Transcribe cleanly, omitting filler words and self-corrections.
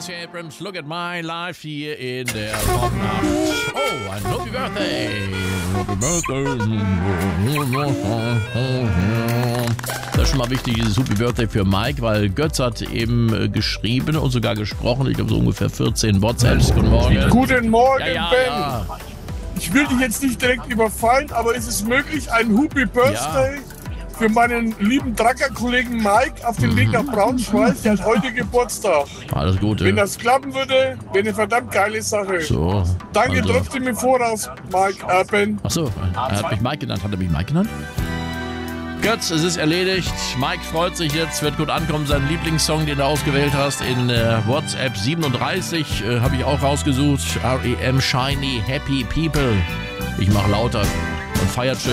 Stacey Abrams, Look at My Life hier in der Popnacht. Oh, ein Happy Birthday. Happy Birthday. Das ist schon mal wichtig, dieses Happy Birthday für Mike, weil Götz hat eben geschrieben und sogar gesprochen. Ich habe so ungefähr 14 WhatsApps. Guten Morgen. Guten Morgen, Ja. Ben. Ich will dich jetzt nicht direkt überfallen, aber ist es möglich, ein Happy Birthday für meinen lieben Tracker-Kollegen Mike auf dem Weg nach Braunschweig? Der hat heute Geburtstag. Alles Gute. Wenn das klappen würde, wäre eine verdammt geile Sache. So. Danke also. trotzdem im Voraus, Mike, Ben. Achso, er hat mich Mike genannt. Hat er mich Mike genannt? Götz, es ist erledigt. Mike freut sich jetzt, wird gut ankommen. Seinen Lieblingssong, den du ausgewählt hast, in WhatsApp 37 habe ich auch rausgesucht. R.E.M. Shiny Happy People. Ich mache lauter und feiert schön.